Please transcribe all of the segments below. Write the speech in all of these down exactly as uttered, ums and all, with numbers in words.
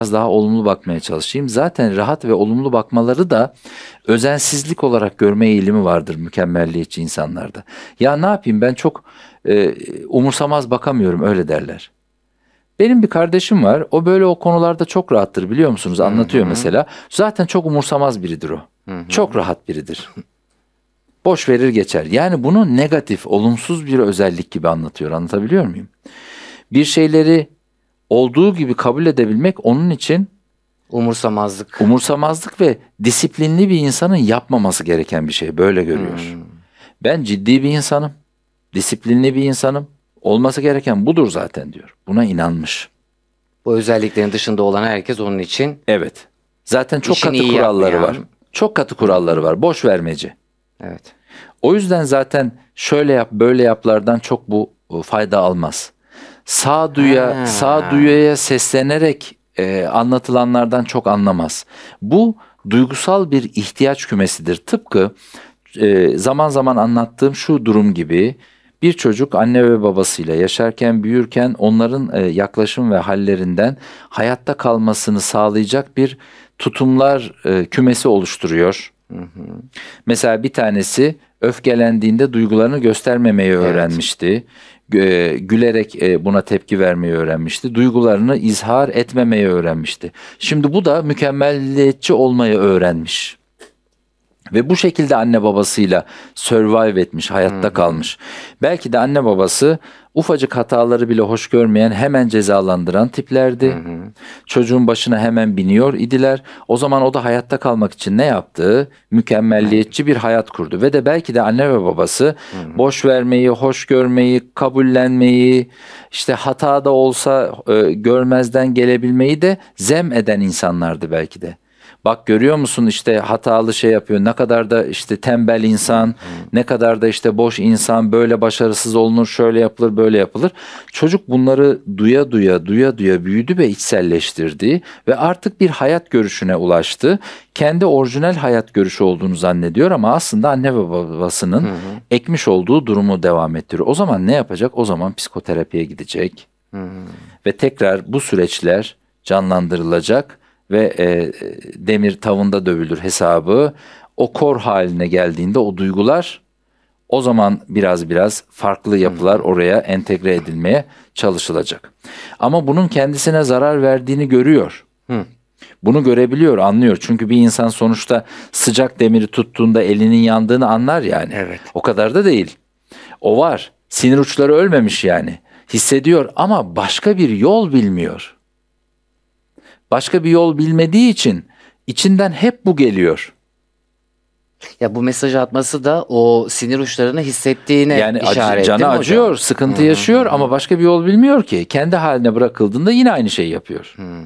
biraz daha olumlu bakmaya çalışayım. Zaten rahat ve olumlu bakmaları da özensizlik olarak görme eğilimi vardır mükemmelliyetçi insanlarda. Ya ne yapayım, ben çok e, umursamaz bakamıyorum, öyle derler. Benim bir kardeşim var, o böyle o konularda çok rahattır, biliyor musunuz? Anlatıyor mesela. Zaten çok umursamaz biridir o. Çok rahat biridir. Boş verir geçer. Yani bunu negatif, olumsuz bir özellik gibi anlatıyor. Anlatabiliyor muyum? Bir şeyleri olduğu gibi kabul edebilmek onun için Umursamazlık. umursamazlık ve disiplinli bir insanın yapmaması gereken bir şey. Böyle görüyor. Hmm. Ben ciddi bir insanım, disiplinli bir insanım. Olması gereken budur zaten diyor. Buna inanmış. Bu özelliklerin dışında olan herkes onun için Evet. Zaten çok İşini katı iyi kuralları yapmayan. var. Çok katı kuralları var. Boş vermeci. evet. O yüzden zaten şöyle yap, böyle yaplardan çok bu e, fayda almaz. Sağduya, Ha. sağduyuya seslenerek e, anlatılanlardan çok anlamaz. Bu duygusal bir ihtiyaç kümesidir. Tıpkı e, zaman zaman anlattığım şu durum gibi, bir çocuk anne ve babasıyla yaşarken, büyürken onların e, yaklaşım ve hallerinden hayatta kalmasını sağlayacak bir tutumlar e, kümesi oluşturuyor. Mesela bir tanesi öfkelendiğinde duygularını göstermemeyi öğrenmişti. Gü- Gülerek e, buna tepki vermeyi öğrenmişti. Duygularını izhar etmemeyi öğrenmişti. Şimdi bu da mükemmelliyetçi olmayı öğrenmiş. Ve bu şekilde anne babasıyla survive etmiş, hayatta kalmış. Belki de anne babası ufacık hataları bile hoş görmeyen, hemen cezalandıran tiplerdi. Çocuğun başına hemen biniyor idiler. O zaman o da hayatta kalmak için ne yaptı? Mükemmelliyetçi bir hayat kurdu. Ve de belki de anne ve babası boş vermeyi, hoş görmeyi, kabullenmeyi, işte hata da olsa e, görmezden gelebilmeyi de zem eden insanlardı belki de. Bak görüyor musun, işte hatalı şey yapıyor, ne kadar da işte tembel insan, ne kadar da işte boş insan, böyle başarısız olunur, şöyle yapılır, böyle yapılır. Çocuk bunları duya duya duya duya büyüdü ve içselleştirdi ve artık bir hayat görüşüne ulaştı. Kendi orijinal hayat görüşü olduğunu zannediyor ama aslında anne ve babasının hı hı. ekmiş olduğu durumu devam ettiriyor. O zaman ne yapacak? O zaman psikoterapiye gidecek hı hı. ve tekrar bu süreçler canlandırılacak ve e, demir tavında dövülür hesabı o kor haline geldiğinde o duygular o zaman biraz biraz farklı yapılar oraya entegre edilmeye çalışılacak. Ama bunun kendisine zarar verdiğini görüyor. Hı. Bunu görebiliyor, anlıyor. Çünkü bir insan sonuçta sıcak demiri tuttuğunda elinin yandığını anlar yani. Evet. O kadar da değil. O var. Sinir uçları ölmemiş yani. Hissediyor ama başka bir yol bilmiyor. Başka bir yol bilmediği için içinden hep bu geliyor. Ya bu mesajı atması da o sinir uçlarını hissettiğine yani işaret acı, canı değil mi acıyor, hocam? sıkıntı Hı-hı. yaşıyor ama başka bir yol bilmiyor ki. Kendi haline bırakıldığında yine aynı şeyi yapıyor. Hı-hı.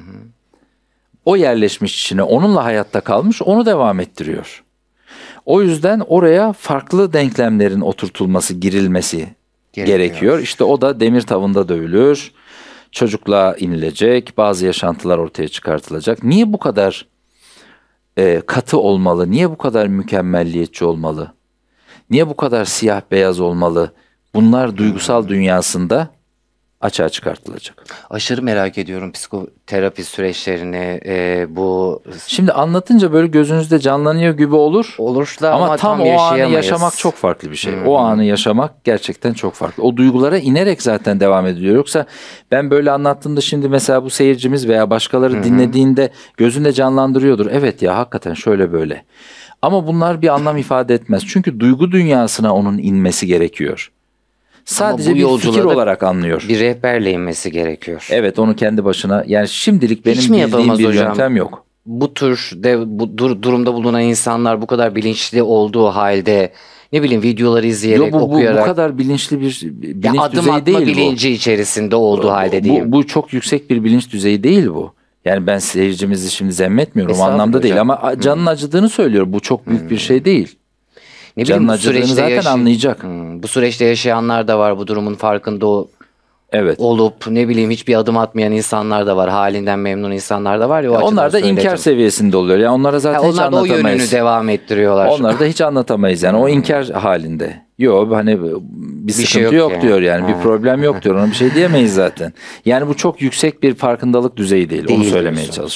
O yerleşmiş içine, onunla hayatta kalmış, onu devam ettiriyor. O yüzden oraya farklı denklemlerin oturtulması, girilmesi gerekiyor. gerekiyor. İşte o da demir tavında dövülür. Çocukluğa inilecek, bazı yaşantılar ortaya çıkartılacak. Niye bu kadar e, katı olmalı? Niye bu kadar mükemmelliyetçi olmalı? Niye bu kadar siyah beyaz olmalı? Bunlar duygusal dünyasında açığa çıkartılacak. Aşırı merak ediyorum psikoterapi süreçlerini. E, bu Şimdi anlatınca böyle gözünüzde canlanıyor gibi olur. Olur da ama, ama tam, tam o anı yaşamak çok farklı bir şey. Hmm. O anı yaşamak gerçekten çok farklı. O duygulara inerek zaten devam ediliyor. Yoksa ben böyle anlattığımda şimdi mesela bu seyircimiz veya başkaları hmm. dinlediğinde gözünde canlandırıyordur. Evet ya, hakikaten şöyle böyle. Ama bunlar bir anlam ifade etmez. Çünkü duygu dünyasına onun inmesi gerekiyor. Sadece bir fikir olarak anlıyor. Bir rehberle inmesi gerekiyor. Evet, onu kendi başına, yani şimdilik benim bildiğim bir hocam? yöntem yok. Bu tür de bu dur, durumda bulunan insanlar bu kadar bilinçli olduğu halde ne bileyim videoları izleyerek, Yo, bu, okuyarak. Bu kadar bilinçli bir bilinç ya adım düzeyi değil bu. Adım atma bilinci içerisinde olduğu bu, halde değil. Bu, bu çok yüksek bir bilinç düzeyi değil bu. Yani ben seyircimizi şimdi zemmetmiyorum o anlamda değil ama canın acıdığını söylüyor. Bu çok büyük hmm. bir şey değil. Ne bileyim, canın acıdığını zaten yaşay- anlayacak. Hmm, bu süreçte yaşayanlar da var, bu durumun farkında Evet. olup ne bileyim hiçbir adım atmayan insanlar da var. Halinden memnun insanlar da var ya. O Ya açıdan onlar da inkar söyledim. seviyesinde oluyor. Yani onlara zaten Ha, hiç onlar da o anlatamayız. yönünü devam ettiriyorlar. Onları da hiç anlatamayız yani. O inkar halinde. Yok hani bir sıkıntı şey yok yok, yani. diyor yani. Ha. Bir problem yok diyor. Ona bir şey diyemeyiz zaten. Yani bu çok yüksek bir farkındalık düzeyi değil. Onu Değil söylemeye diyorsun. çalışıyorum.